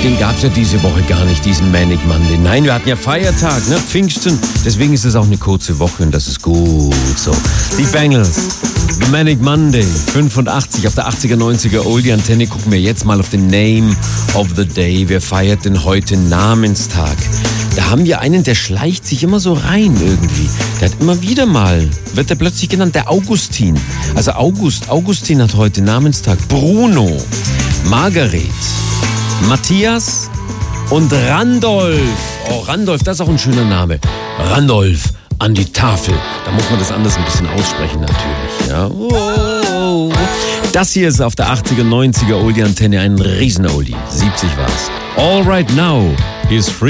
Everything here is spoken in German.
den gab es ja diese Woche gar nicht, diesen Manic Monday. Nein, wir hatten ja Feiertag, ne? Pfingsten. Deswegen ist es auch eine kurze Woche und das ist gut so. Die Bangles, The Manic Monday, 85 auf der 80er, 90er Oldie-Antenne. Gucken wir jetzt mal auf den Name of the Day. Wer feiert denn heute Namenstag? Da haben wir einen, der schleicht sich immer so rein irgendwie. Der hat immer wieder mal, wird der plötzlich genannt, der Augustin. Also Augustin hat heute Namenstag. Bruno, Margaret, Matthias und Randolph. Oh, Randolph, das ist auch ein schöner Name. Randolph an die Tafel. Da muss man das anders ein bisschen aussprechen natürlich. Ja. Oh. Das hier ist auf der 80er, 90er Oldie-Antenne ein Riesen-Oldie. 70 war's. All right now is free.